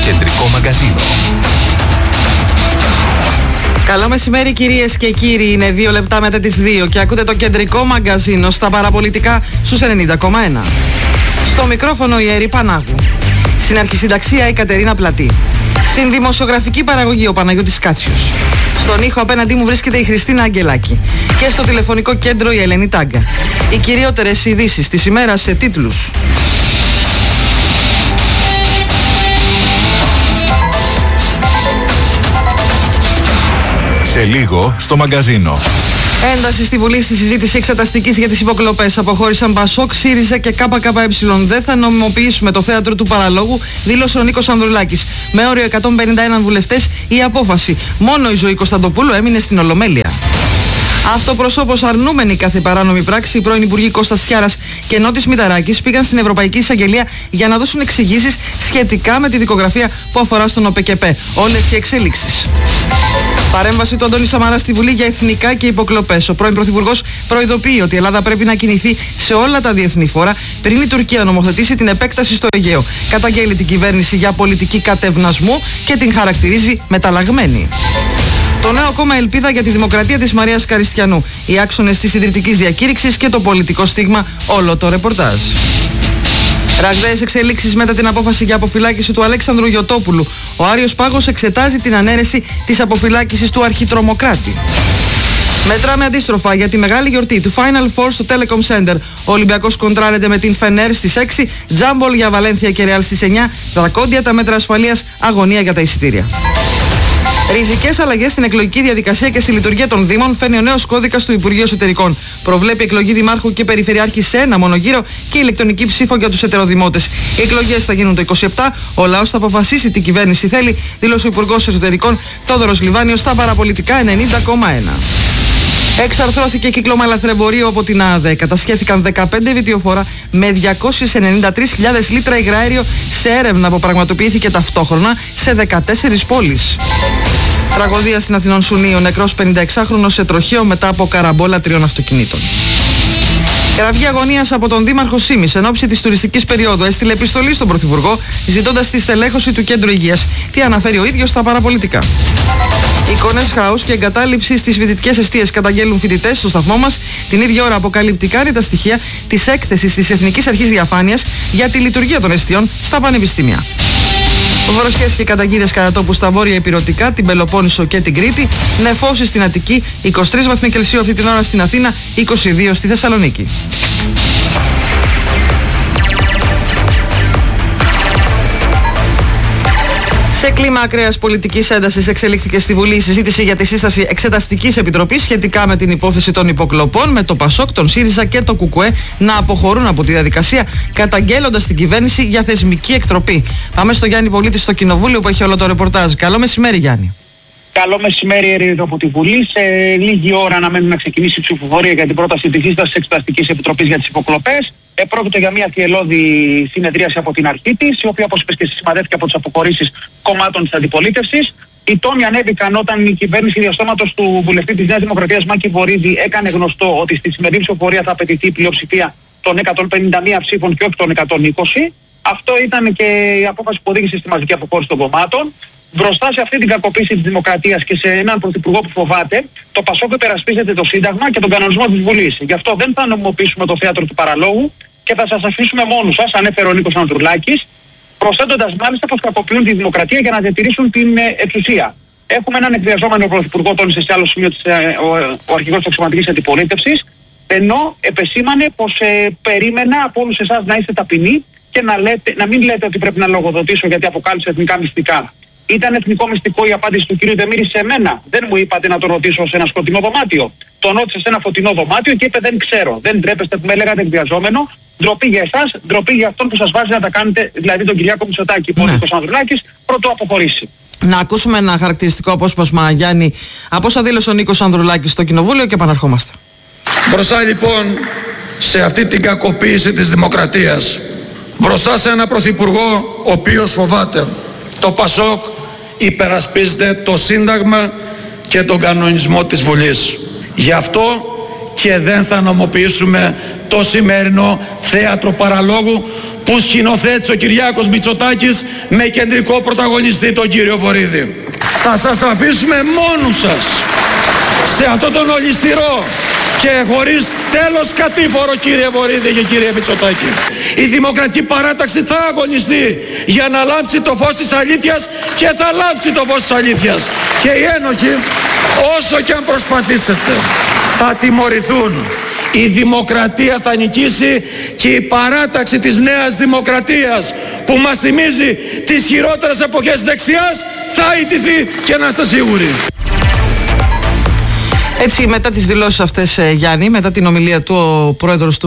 Κεντρικό Μαγκαζίνο. Καλό μεσημέρι κυρίες και κύριοι, είναι 2 λεπτά μετά τις 2 και ακούτε το Κεντρικό Μαγκαζίνο στα παραπολιτικά στους 90,1. Στο μικρόφωνο η Αίρη Πανάγου. Στην αρχισυνταξία η Κατερίνα Πλατή. Στην δημοσιογραφική παραγωγή ο Παναγιώτης Κάτσιος. Στον ήχο απέναντί μου βρίσκεται η Χριστίνα Αγγελάκη. Και στο τηλεφωνικό κέντρο η Ελένη Τάγκα. Οι κυριότερες ειδήσεις της ημέρας σε τίτλους. Σε λίγο στο μαγκαζίνο. Ένταση στη Βουλή στη συζήτηση εξεταστικής για τις υποκλοπές. Αποχώρησαν Πασόκ, ΣΥΡΙΖΑ και ΚΚΕ. Δεν θα νομιμοποιήσουμε το θέατρο του παραλόγου, δήλωσε ο Νίκος Ανδρουλάκης. Με όριο 151 βουλευτές η απόφαση. Μόνο η Ζωή Κωνσταντοπούλου έμεινε στην Ολομέλεια. Αυτοπροσώπως αρνούμενοι κάθε παράνομη πράξη, οι πρώην Υπουργοί Κώστας Στιάρας και Νότης Μηταράκης πήγαν στην Ευρωπαϊκή Εισαγγελία για να δώσουν εξηγήσεις σχετικά με τη δικογραφία που αφορά στον ΟΠΕΚΕΠΕ. Όλες οι εξέλιξεις. Παρέμβαση του Αντώνη Σαμαρά στη Βουλή για εθνικά και υποκλοπές. Ο πρώην Πρωθυπουργός προειδοποιεί ότι η Ελλάδα πρέπει να κινηθεί σε όλα τα διεθνή φόρα πριν η Τουρκία νομοθετήσει την επέκταση στο Αιγαίο. Καταγγέλει την κυβέρνηση για πολιτική κατευνασμού και την χαρακτηρίζει μεταλλαγμένη. Το νέο κόμμα Ελπίδα για τη Δημοκρατία της Μαρίας Καριστιανού. Οι άξονες της ιδρυτικής διακήρυξης και το πολιτικό στίγμα. Όλο το ρεπορτάζ. Ραγδαίες εξελίξεις μετά την απόφαση για αποφυλάκηση του Αλέξανδρου Γιωτόπουλου. Ο Άριος Πάγος εξετάζει την ανέρεση της αποφυλάκησης του αρχιτρομοκράτη. Μετράμε αντίστροφα για τη μεγάλη γιορτή του Final Four στο Telecom Center. Ο Ολυμπιακός κοντράρεται με την Φενέρ στις 6, Τζάμπολ για Βαλένθια και Ρεάλ στις 9, δρακόντια τα μέτρα ασφαλείας, αγωνία για τα εισιτήρια. Ριζικές αλλαγές στην εκλογική διαδικασία και στη λειτουργία των Δήμων φέρνει ο νέος κώδικας του Υπουργείου Εσωτερικών. Προβλέπει εκλογή Δημάρχου και Περιφερειάρχη σε ένα μόνο γύρο και ηλεκτρονική ψήφο για τους ετεροδημότες. Οι εκλογές θα γίνουν το 27. Ο λαός θα αποφασίσει τι κυβέρνηση θέλει, δήλωσε ο Υπουργός Εσωτερικών Θόδωρος Λιβάνιος στα παραπολιτικά 90,1. Εξαρθρώθηκε κύκλωμα λαθρεμπορίου από την ΑΔΕ. Κατασχέθηκαν 15 βιτιοφόρα με 293.000 λίτρα υγραέριο σε έρευνα που πραγματοποιήθηκε ταυτόχρονα σε 14 πόλεις. Τραγωδία στην Αθηνών Σουνή, ο νεκρός 56χρονος σε τροχαίο μετά από καραμπόλα 3 αυτοκινήτων. Κραυγή αγωνίας από τον Δήμαρχο Σίμης εν ώψη της τουριστικής περίοδου έστειλε επιστολή στον Πρωθυπουργό ζητώντας τη στελέχωση του Κέντρου Υγείας. Τι αναφέρει ο ίδιος στα παραπολιτικά. Εικόνες χάους και εγκατάλειψη στις φοιτητικές εστίες καταγγέλουν φοιτητές στο σταθμό μας. Την ίδια ώρα αποκαλυπτικά είναι τα στοιχεία της έκθεσης της Εθνικής Αρχής Διαφάνειας για τη λειτουργία των εστιών στα πανεπιστήμια. Βροχές και καταιγίδες κατά τόπου στα βόρεια ηπειρωτικά, την Πελοπόννησο και την Κρήτη. Νεφώσεις στην Αττική, 23 βαθμοί Κελσίου αυτή την ώρα στην Αθήνα, 22 στη Θεσσαλονίκη. Σε κλίμα ακραίας πολιτικής έντασης εξελίχθηκε στη Βουλή η συζήτηση για τη σύσταση εξεταστικής επιτροπής σχετικά με την υπόθεση των υποκλοπών, με το Πασόκ, τον ΣΥΡΙΖΑ και το ΚΚΕ να αποχωρούν από τη διαδικασία, καταγγέλλοντας την κυβέρνηση για θεσμική εκτροπή. Πάμε στο Γιάννη Πολίτη στο Κοινοβούλιο που έχει όλο το ρεπορτάζ. Καλό μεσημέρι, Γιάννη. Καλό μεσημέρι, Ερήδο, από τη Βουλή. Σε λίγη ώρα αναμένουμε να ξεκινήσει η ψηφοφορία για την πρόταση της σύστασης Εξεταστικής Επιτροπής για τις υποκλοπές. Πρόκειται για μια θυελλώδη συνεδρίαση από την αρχή της, η οποία, όπως είπες και εσύ, σημαδεύτηκε από τις αποχωρήσεις κομμάτων της αντιπολίτευσης. Οι τόνοι ανέβηκαν όταν η κυβέρνηση διαστόματος του βουλευτή της Νέας Δημοκρατίας Μάκη Βορίδη έκανε γνωστό ότι στη σημερινή ψηφοφορία θα απαιτηθεί η πλειοψηφία των 151 ψήφων και όχι των 120. Αυτό ήταν και η απόφαση που οδήγησε στη μαζική αποχώρηση των κομμάτων. Μπροστά σε αυτή την κακοποίηση της δημοκρατίας και σε έναν πρωθυπουργό που φοβάται, το Πασόκ υπερασπίζεται το Σύνταγμα και τον κανονισμό της Βουλής. Γι' αυτό δεν θα νομιμοποιήσουμε το θέατρο του παραλόγου και θα σας αφήσουμε μόνους σας, ανέφερε ο Νίκος Ανδρουλάκης, προσθέτοντας μάλιστα πως κακοποιούν τη δημοκρατία για να διατηρήσουν την εξουσία. Έχουμε έναν εκβιαζόμενο πρωθυπουργό, τόνισε σε άλλο σημείο ο αρχηγός της αξιωματικής αντιπολίτευσης, ενώ επεσήμανε πως περίμενα από όλους εσάς να είστε ταπεινοί και να μην λέτε ότι πρέπει να λογοδοτήσω γιατί αποκάλυψε εθνικά μυστικά. Ήταν εθνικό μυστικό η απάντηση του κ. Ντεμίρη σε μένα. Δεν μου είπατε να το ρωτήσω σε ένα σκοτεινό δωμάτιο. Τον ρώτησε σε ένα φωτεινό δωμάτιο και είπε δεν ξέρω. Δεν τρέπεστε που με λέγατε εκβιαζόμενο. Ντροπή για εσάς, ντροπή για αυτόν που σας βάζει να τα κάνετε, δηλαδή τον Κυριάκο Μητσοτάκη, ο Νίκος Ανδρουλάκης, πρώτο αποχωρήσει. Να ακούσουμε ένα χαρακτηριστικό απόσπασμα, Γιάννη, από όσα δήλωσε ο Νίκος Ανδρουλάκης στο Κοινοβούλιο και επαναρχόμαστε. Μπροστά λοιπόν σε αυτή την κακοποίηση της δημοκρατίας, μπροστά σε ένα πρωθυπουργό ο οποίος φοβάται, το Πασόκ υπερασπίζεται το Σύνταγμα και τον κανονισμό της Βουλής. Γι' αυτό και δεν θα νομοποιήσουμε το σημερινό θέατρο παραλόγου που σκηνοθέτησε ο Κυριάκος Μητσοτάκης με κεντρικό πρωταγωνιστή τον κύριο Βορίδη. Θα σας αφήσουμε μόνους σας σε αυτό τον ολισθηρό και χωρίς τέλος κατήφορο, κύριε Βορίδη και κύριε Μητσοτάκη. Η Δημοκρατική Παράταξη θα αγωνιστεί για να λάμψει το φως της αλήθειας και θα λάμψει το φως της αλήθειας. Και οι ένοχοι, όσο και αν προσπαθήσετε, θα τιμωρηθούν. Η δημοκρατία θα νικήσει και η παράταξη της Νέας Δημοκρατίας που μας θυμίζει τις χειρότερες εποχές της δεξιάς θα ιτηθεί, και να είστε σίγουροι. Έτσι, μετά τις δηλώσεις αυτές, Γιάννη, μετά την ομιλία του ο πρόεδρος του